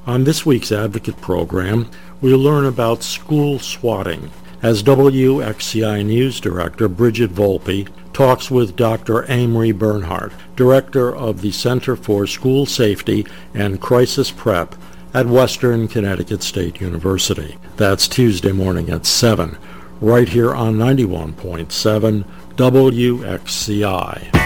On this week's Advocate program, we'll learn about school swatting as WXCI News Director Bridget Volpe talks with Dr. Amory Bernhardt, Director of the Center for School Safety and Crisis Prep at Western Connecticut State University. That's Tuesday morning at 7, right here on 91.7 WXCI.